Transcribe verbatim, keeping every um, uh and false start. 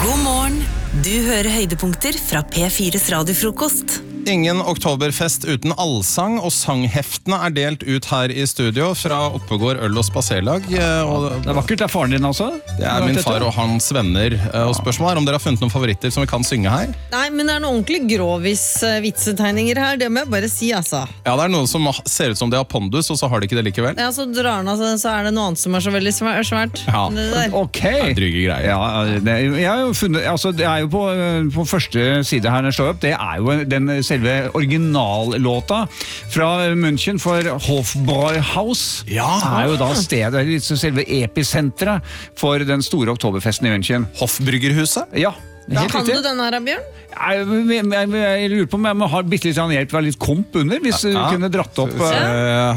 God morgen. Du hører høydepunkter fra P fires radiofrokost. Ingen oktoberfest uten allsang, og sangheftene er delt ut her i studio fra Oppegård Øl- og Spaserlag. Og det er vakkert, det er faren din også. Det er min far og hans venner. Og spørsmålet er om dere har funnet noen favoritter som vi kan synge her? Nei, men det er noen ordentlig grovis vitsetegninger her, det må jeg bare si, altså. Ja, det er noen som ser ut som de har pondus, og så har de ikke det likevel. Ja, så drar den, altså, så er det noe annet som er så veldig svært. Ja, det der. Ok. Det er dryge greier. Ja, det, jeg har jo funnet, altså det er jo på, på første side her når jeg slår opp, det er jo den selve originallåta fra München for Hofbräuhaus. Ja. Er jo da stedet, liksom selve episenteret for den store oktoberfesten i München. Hofbryggerhuset? Ja. Da Helt kan riktig. du den her, Bjørn? Jeg, jeg, jeg, jeg lurer på om jeg må ha bitte litt hjelp, være litt komp under, hvis du Ja. kunne dratt opp. Eh,